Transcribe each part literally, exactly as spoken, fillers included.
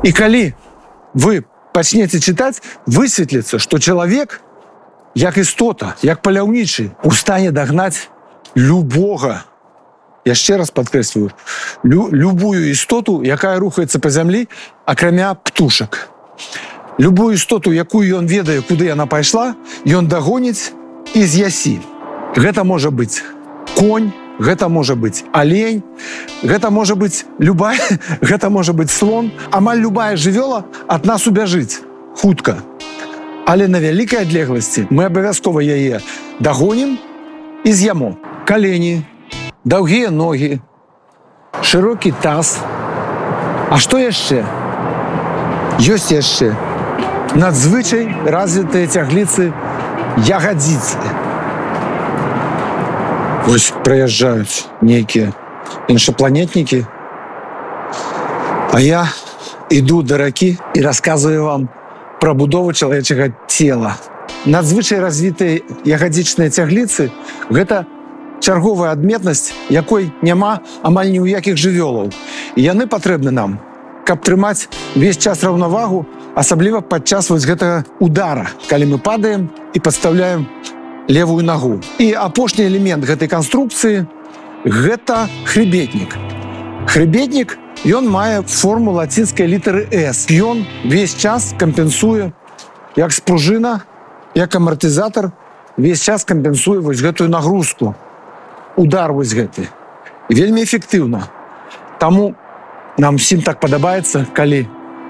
І калі вы пачнеце чытаць, высветліцца, што чалавек, як істота, як паляўнічы, у стане дагнаць любога, яшчэ раз падкрэсліваю, лю, любую істоту, якая рухаецца па зямлі, акрамя птушак. Любую істоту, якую ён ведае, куды яна пайшла, ён дагоніць і з'ясі. Гэта можа быць конь, гэта можа быць алень, гэта можа быць любая, гэта можа быць слон. Амаль любая жывёла ад нас убяжыць хутка. Але на вялікай адлегласці мы абавязкова яе дагонім і з'ямо. Калені, даўгія ногі, шырокі таз. А што яшчэ? Ёсць яшчэ надзвычай развітыя цягліцы ягадзіцы. Вось праязджаюць нейкія іншапланетнікі, а я іду да ракі і расказваю вам пра будову чалавечага цела. Надзвычай развітыя ягадзічныя цягліцы – гэта чарговая адметнасць, якой няма амаль ні ў якіх жывёлаў. І яны патрэбны нам, каб трымаць увесь час раўнавагу, асабліва падчас вось гэтага удара, калі мы падаем і падстаўляем левую нагу. І апошні элемент гэтай канструкцыі – гэта хрыбетнік. Хрыбетнік, ён мае форму лацінскай літары «С». Ён весь час кампенсуе, як спружына, як амартызатар, весь час кампенсуе вось гэтую нагрузку. Удар вось гэты. Вельмі эфектыўна. Таму нам всім так падабаецца, калі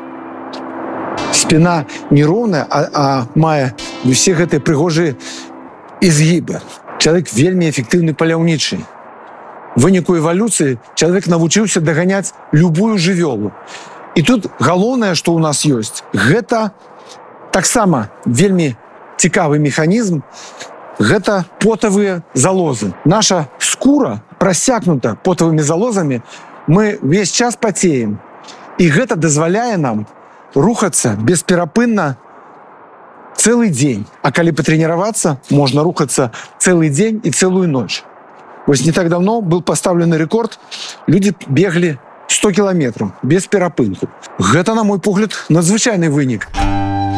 спіна не роўная, а, а мае усе гэтыя прыгожыя изгибы. Чалавек вельмі эфектыўны паляўнічы. В выніку эвалюцыі чалавек навучыўся даганяць любую жывёлу. І тут галоўнае, што ў нас ёсць, гэта таксама вельмі цікавы механізм, гэта потавыя залозы. Наша скура прасякнута потавымі залозамі, мы весь час пацеем. І гэта дазваляе нам рухацца бесперапынна цэлы дзень. А калі патрэніравацца, можна рухацца цэлы дзень і цэлую ноч. Вось не так давно был пастаўлены рэкорд, людзі беглі сто кіламетраў без перапынку. Гэта, на мой погляд, надзвычайны вынік.